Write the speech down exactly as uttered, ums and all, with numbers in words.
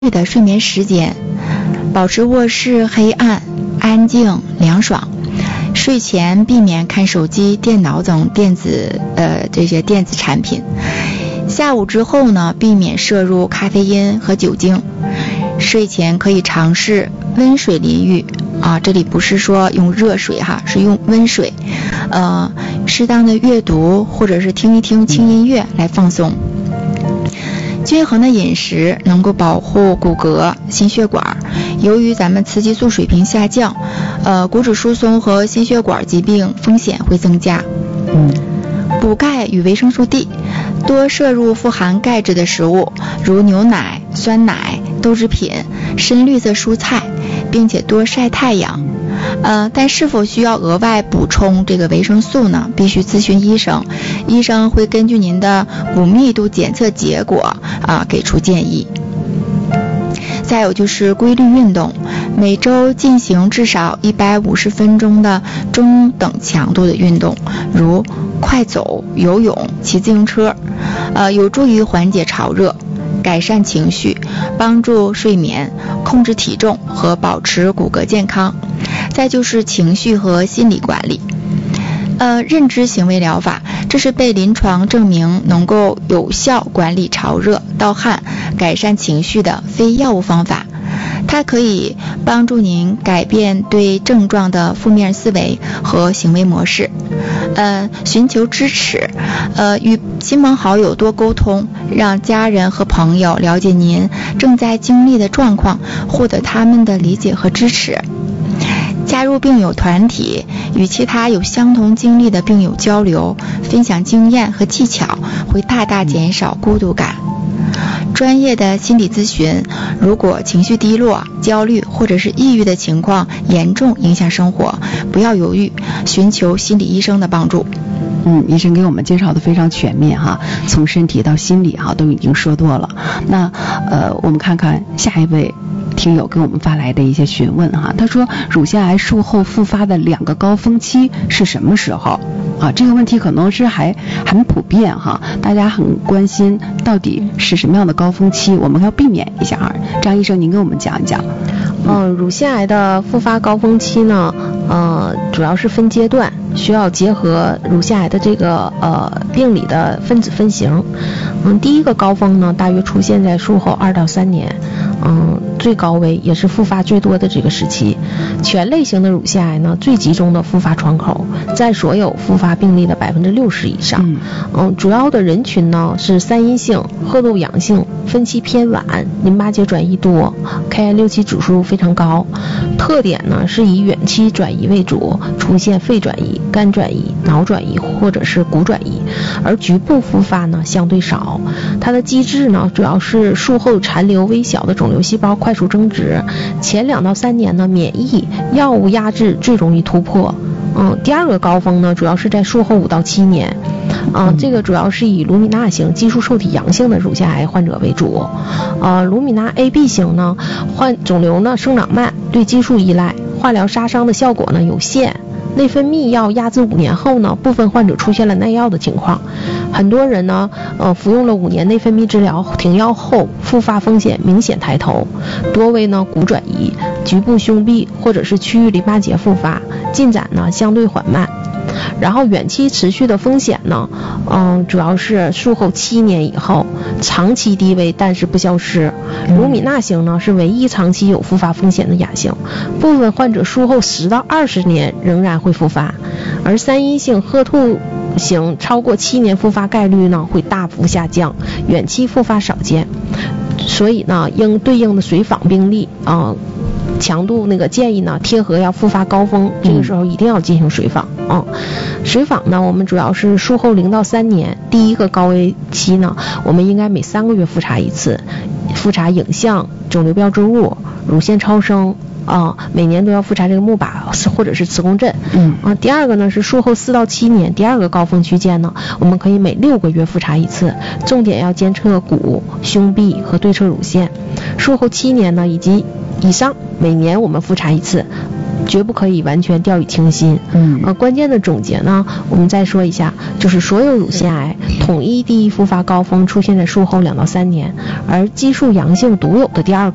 的睡眠时间，保持卧室黑暗、安静、凉爽。睡前避免看手机、电脑等电子呃这些电子产品。下午之后呢，避免摄入咖啡因和酒精。睡前可以尝试温水淋浴啊，这里不是说用热水哈，是用温水。呃，适当的阅读或者是听一听轻音乐来放松。均衡的饮食能够保护骨骼、心血管。由于咱们雌激素水平下降，呃，骨质疏松和心血管疾病风险会增加。 嗯， 补钙与维生素 D， 多摄入富含钙质的食物，如牛奶、酸奶、豆制品、深绿色蔬菜，并且多晒太阳。呃，但是否需要额外补充这个维生素呢？必须咨询医生，医生会根据您的骨密度检测结果啊、呃、给出建议。再有就是规律运动，每周进行至少一百五十分钟的中等强度的运动，如快走、游泳、骑自行车，呃，有助于缓解潮热，改善情绪，帮助睡眠，控制体重和保持骨骼健康。再就是情绪和心理管理，呃，认知行为疗法，这是被临床证明能够有效管理潮热、盗汗、改善情绪的非药物方法。它可以帮助您改变对症状的负面思维和行为模式。呃，寻求支持，呃，与亲朋好友多沟通，让家人和朋友了解您正在经历的状况，获得他们的理解和支持。加入病友团体，与其他有相同经历的病友交流，分享经验和技巧，会大大减少孤独感。专业的心理咨询，如果情绪低落、焦虑或者是抑郁的情况严重影响生活，不要犹豫，寻求心理医生的帮助。 嗯，医生给我们介绍的非常全面哈，从身体到心理哈都已经说多了。那呃，我们看看下一位听友给我们发来的一些询问哈，他说乳腺癌术后复发的两个高峰期是什么时候啊？这个问题可能是还很普遍哈，大家很关心到底是什么样的高峰期，我们要避免一下啊。张医生，您给我们讲一讲。 嗯、呃，乳腺癌的复发高峰期呢，呃，主要是分阶段，需要结合乳腺癌的这个呃病理的分子分型。嗯，第一个高峰呢，大约出现在术后二到三年，嗯，最高危也是复发最多的这个时期。全类型的乳腺癌呢，最集中的复发窗口占所有复发病例的百分之六十以上。嗯, 嗯，主要的人群呢是三阴性、褐痘阳性、分期偏晚、淋巴结转移多、K I 六期指数非常高。特点呢是以远期转移为主，出现肺转移、肝转移、脑转移或者是骨转移，而局部复发呢相对少。它的机制呢主要是术后残留微小的肿瘤细胞快速增殖，前两到三年呢免疫药物压制最容易突破。嗯，第二个高峰呢主要是在术后五到七年。嗯，这个主要是以卢米纳型激素受体阳性的乳腺癌患者为主。呃，卢米纳 A B 型呢，患肿瘤呢生长慢，对激素依赖，化疗杀伤的效果呢有限。内分泌药压制五年后呢，部分患者出现了耐药的情况。很多人呢，呃，服用了五年内分泌治疗，停药后复发风险明显抬头，多为呢骨转移、局部胸壁或者是区域淋巴结复发，进展呢相对缓慢。然后远期持续的风险呢，嗯，主要是术后七年以后，长期低危但是不消失。卢米纳型呢是唯一长期有复发风险的亚型，部分患者术后十到二十年仍然会复发，而三阴性褐兔型超过七年复发概率呢会大幅下降，远期复发少见。所以呢，应对应的随访病例啊。呃强度那个建议呢，贴合要复发高峰，这个时候一定要进行随访。嗯，随访呢，我们主要是术后零到三年，第一个高危期呢，我们应该每三个月复查一次，复查影像、肿瘤标志物、乳腺超声啊、呃，每年都要复查这个钼靶或者是磁共振。嗯啊，第二个呢是术后四到七年，第二个高峰区间呢，我们可以每六个月复查一次，重点要监测骨、胸壁和对侧乳腺。术后七年呢以及以上，每年我们复查一次，绝不可以完全掉以轻心。嗯，呃，关键的总结呢，我们再说一下，就是所有乳腺癌统一第一复发高峰出现在术后两到三年，而激素阳性独有的第二